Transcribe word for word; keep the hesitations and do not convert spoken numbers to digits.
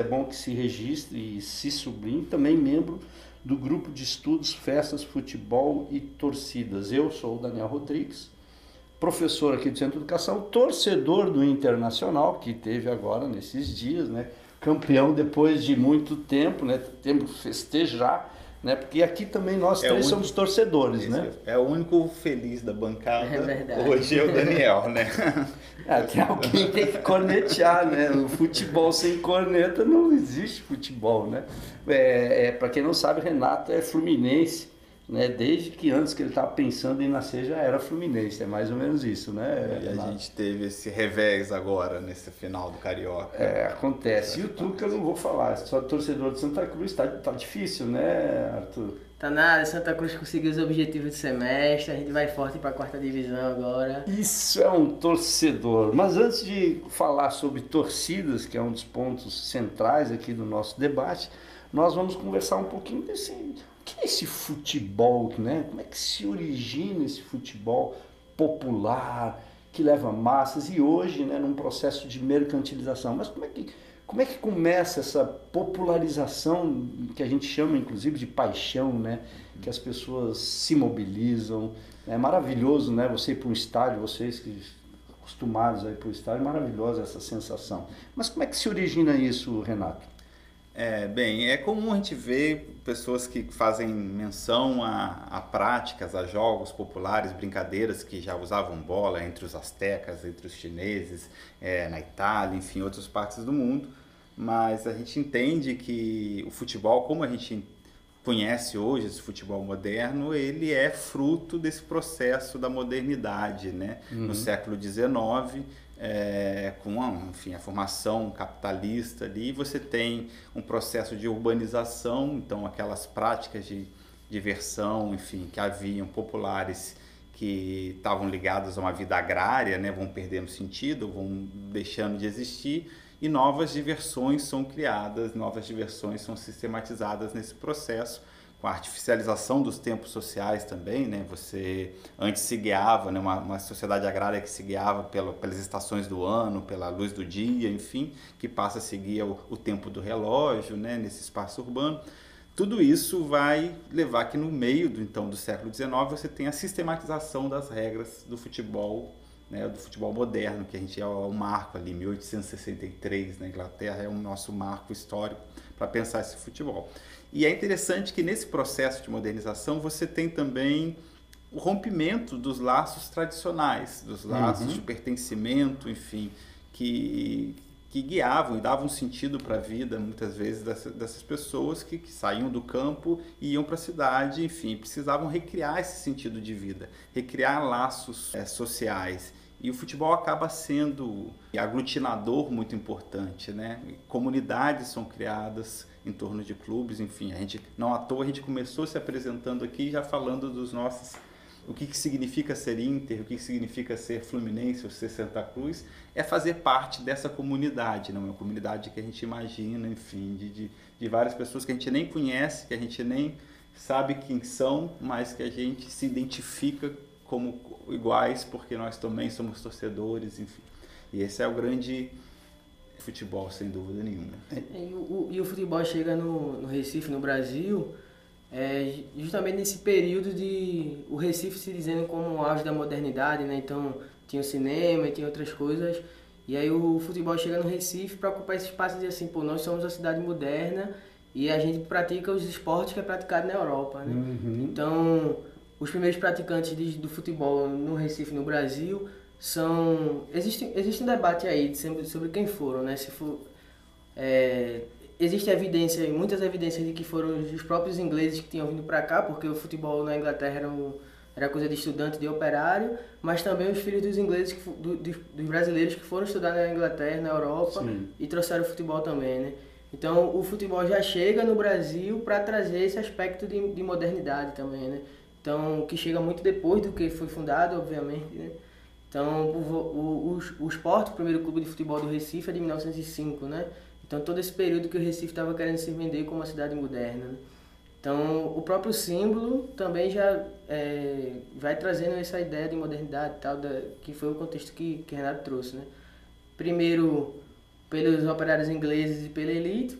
bom que se registre e se sublinhe, também membro do grupo de estudos Festas, Futebol e Torcidas. Eu sou o Daniel Rodrigues, professor aqui do Centro de Educação, torcedor do Internacional, que teve agora nesses dias, né? Campeão depois de muito tempo, né? Temos que festejar, né? Porque aqui também nós É três único, somos torcedores, isso, né? É o único feliz da bancada. É verdade. Hoje é o Daniel, né? É, tem alguém tem que cornetear, né? O futebol sem corneta não existe futebol, né? É, é, para quem não sabe, Renato é fluminense, né? Desde que antes que ele estava pensando em nascer já era fluminense, é mais ou menos isso, né? E a gente teve esse revés agora nesse final do Carioca. É, acontece. E o Tuca eu não vou falar, só torcedor de Santa Cruz, tá, tá difícil, né, Arthur? Tá nada, Santa Cruz conseguiu os objetivos de semestre, a gente vai forte para a quarta divisão agora. Isso é um torcedor. Mas antes de falar sobre torcidas, que é um dos pontos centrais aqui do nosso debate, nós vamos conversar um pouquinho desse... O que é esse futebol, né? Como é que se origina esse futebol popular, que leva massas e hoje, né, num processo de mercantilização? Mas como é que, como é que começa essa popularização, que a gente chama inclusive de paixão, né? Que as pessoas se mobilizam. É maravilhoso, né? Você ir para um estádio, vocês que acostumados a ir para o estádio, é maravilhosa essa sensação. Mas como é que se origina isso, Renato? É, bem, é comum a gente ver pessoas que fazem menção a, a práticas, a jogos populares, brincadeiras que já usavam bola entre os astecas, entre os chineses, é, na Itália, enfim, outras partes do mundo. Mas a gente entende que o futebol, como a gente conhece hoje, esse futebol moderno, ele é fruto desse processo da modernidade, né? Uhum. No século dezenove, é, com a, enfim, a formação capitalista ali, você tem um processo de urbanização, então aquelas práticas de diversão, enfim, que haviam populares que estavam ligadas a uma vida agrária, né, vão perdendo sentido, vão deixando de existir, e novas diversões são criadas, novas diversões são sistematizadas nesse processo, com a artificialização dos tempos sociais também, né? Você antes se guiava, né? uma, uma sociedade agrária que se guiava pela, pelas estações do ano, pela luz do dia, enfim, que passa a seguir o, o tempo do relógio, né? Nesse espaço urbano. Tudo isso vai levar que no meio do, então, do século dezenove você tem a sistematização das regras do futebol, né, do futebol moderno, que a gente é o marco ali, mil oitocentos e sessenta e três, na Inglaterra, é o nosso marco histórico para pensar esse futebol. E é interessante que nesse processo de modernização você tem também o rompimento dos laços tradicionais, dos laços uhum. de pertencimento, enfim, que, que guiavam e davam sentido para a vida, muitas vezes, dessas, dessas pessoas que, que saíam do campo e iam para a cidade, enfim, precisavam recriar esse sentido de vida, recriar laços é, sociais. E o futebol acaba sendo um aglutinador muito importante, né? Comunidades são criadas em torno de clubes, enfim, a gente, não à toa a gente começou se apresentando aqui já falando dos nossos, o que, que significa ser Inter, o que, que significa ser Fluminense ou ser Santa Cruz, é fazer parte dessa comunidade, não é uma comunidade que a gente imagina, enfim, de, de, de várias pessoas que a gente nem conhece, que a gente nem sabe quem são, mas que a gente se identifica como iguais, porque nós também somos torcedores, enfim. E esse é o grande futebol, sem dúvida nenhuma. E o, e o futebol chega no, no Recife, no Brasil, é, justamente nesse período de o Recife se dizendo como o auge da modernidade, né? Então tinha o cinema e tinha outras coisas. E aí o futebol chega no Recife para ocupar esse espaço e dizer assim, pô, nós somos uma cidade moderna e a gente pratica os esportes que é praticado na Europa, né? Uhum. Então os primeiros praticantes de, do futebol no Recife, no Brasil, são... Existe, existe um debate aí sobre, sobre quem foram, né? Se for, é, existe evidência, muitas evidências de que foram os próprios ingleses que tinham vindo para cá, porque o futebol na Inglaterra era, um, era coisa de estudante, de operário, mas também os filhos dos ingleses, que, do, dos, dos brasileiros que foram estudar na Inglaterra, na Europa, sim, e trouxeram o futebol também, né? Então o futebol já chega no Brasil para trazer esse aspecto de, de modernidade também, né? Então, que chega muito depois do que foi fundado, obviamente, né? Então, o, o, o, o Sport, o primeiro clube de futebol do Recife, é de mil novecentos e cinco, né? Então, todo esse período que o Recife estava querendo se vender como uma cidade moderna, né? Então, o próprio símbolo também já é, vai trazendo essa ideia de modernidade e tal, da, que foi o contexto que, que Renato trouxe, né? Primeiro, pelos operários ingleses e pela elite,